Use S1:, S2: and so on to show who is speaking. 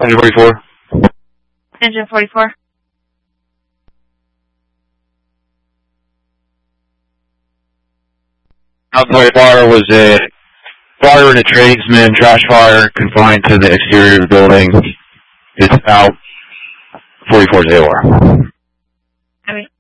S1: Engine 44.
S2: Engine 44.
S1: Outside fire was a fire in a tradesman, trash fire, confined to the exterior of the building. It's out 44's AOR.
S2: Okay.